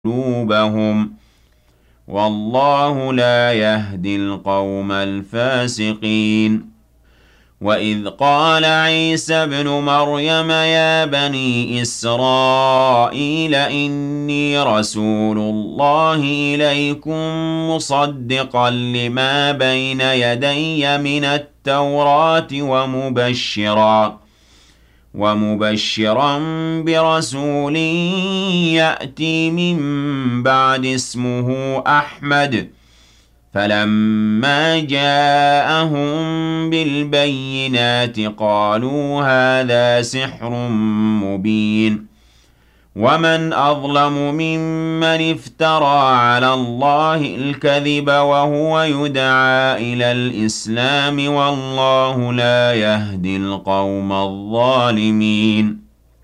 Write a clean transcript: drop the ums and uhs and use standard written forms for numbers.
قلوبهم والله لا يهدي القوم الفاسقين. وإذ قال عيسى ابن مريم يا بني إسرائيل إني رسول الله إليكم مصدقا لما بين يدي من التوراة ومبشرا برسول يأتي من بعد اسمه أحمد. فلما جاءهم بالبينات قالوا هذا سحر مبين. ومن أظلم ممن افترى على الله الكذب وهو يدعى إلى الإسلام والله لا يهدي القوم الظالمين.